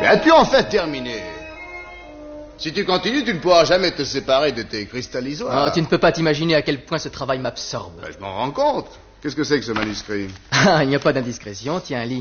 Et as-tu enfin terminé? Si tu continues, tu ne pourras jamais te séparer de tes cristallisoires. Oh, tu ne peux pas t'imaginer à quel point ce travail m'absorbe. Ben, je m'en rends compte. Qu'est-ce que c'est que ce manuscrit? Ah, il n'y a pas d'indiscrétion, tiens, lis.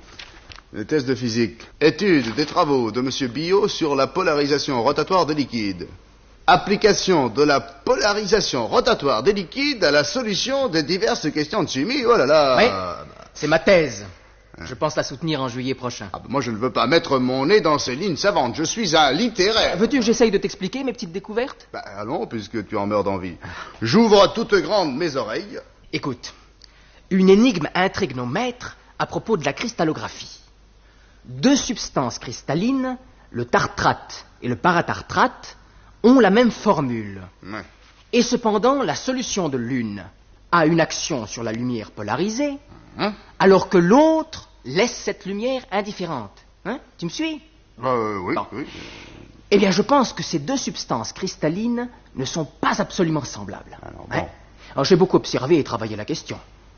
Les tests de physique. Étude des travaux de M. Biot sur la polarisation rotatoire des liquides. Application de la polarisation rotatoire des liquides à la solution des diverses questions de chimie. Oh là là. Oui, c'est ma thèse. Je pense la soutenir en juillet prochain. Ah ben moi, je ne veux pas mettre mon nez dans ces lignes savantes. Je suis un littéraire. Veux-tu que j'essaye de t'expliquer mes petites découvertes? Ben, allons, puisque tu en meurs d'envie. J'ouvre à toutes grandes mes oreilles. Écoute, une énigme intrigue nos maîtres à propos de la cristallographie. Deux substances cristallines, le tartrate et le paratartrate, ont la même formule. Ouais. Et cependant, la solution de l'une a une action sur la lumière polarisée, alors que l'autre laisse cette lumière indifférente. Hein? Tu me suis? Oui, Bon. oui. Eh bien, je pense que ces deux substances cristallines ne sont pas absolument semblables. Alors, bon. Alors, j'ai beaucoup observé et travaillé la question.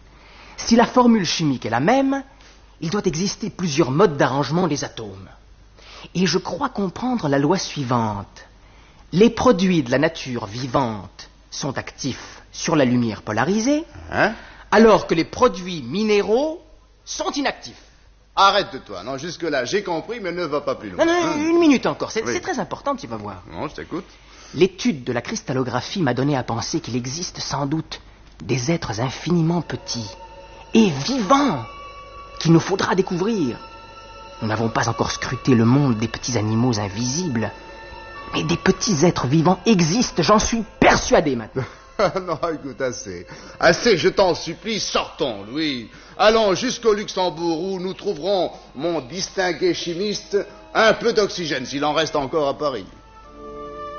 Si la formule chimique est la même, il doit exister plusieurs modes d'arrangement des atomes. Et je crois comprendre la loi suivante. Les produits de la nature vivante sont actifs sur la lumière polarisée, alors que les produits minéraux sont inactifs. Arrête de toi. Non, jusque-là, j'ai compris, mais ne va pas plus loin. Non, une minute encore. C'est Oui. très important, tu vas voir. Non, je t'écoute. L'étude de la cristallographie m'a donné à penser qu'il existe sans doute des êtres infiniment petits et vivants qu'il nous faudra découvrir. Nous n'avons pas encore scruté le monde des petits animaux invisibles, mais des petits êtres vivants existent, j'en suis persuadé maintenant. Non, écoute, assez. Assez, je t'en supplie, sortons, Louis. Allons jusqu'au Luxembourg où nous trouverons, mon distingué chimiste, un peu d'oxygène, s'il en reste encore à Paris.